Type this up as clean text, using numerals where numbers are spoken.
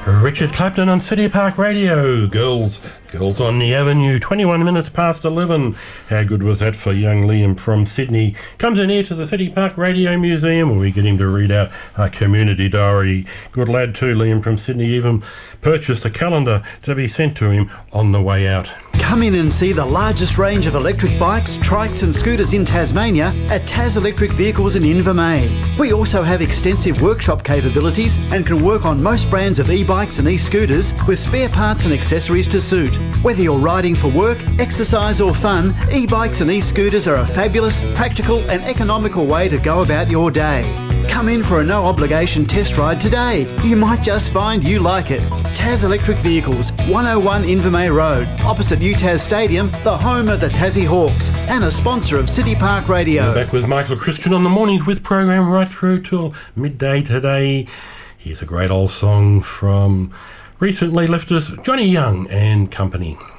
Richard Clapton on City Park Radio. Girls on the Avenue, 21 minutes past 11. How good was that for young Liam from Sydney? Comes in here to the City Park Radio Museum where we get him to read out a community diary. Good lad too, Liam from Sydney. Even purchased a calendar to be sent to him on the way out. Come in and see the largest range of electric bikes, trikes and scooters in Tasmania at Tas Electric Vehicles in Invermay. We also have extensive workshop capabilities and can work on most brands of e-bikes and e-scooters with spare parts and accessories to suit. Whether you're riding for work, exercise or fun, e-bikes and e-scooters are a fabulous, practical and economical way to go about your day. Come in for a no-obligation test ride today. You might just find you like it. Tas Electric Vehicles, 101 Invermay Road, opposite UTAS Stadium, the home of the Tassie Hawks, and a sponsor of City Park Radio. We're back with Michael Christian on the Mornings With program right through till midday today. Here's a great old song from recently left us, Johnny Young and Company.